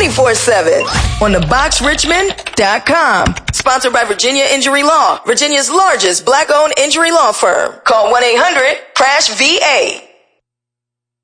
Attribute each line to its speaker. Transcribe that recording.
Speaker 1: 24/7 on theboxrichmond.com. Sponsored by Virginia Injury Law, Virginia's largest black-owned injury law firm. Call 1-800-CRASH-VA.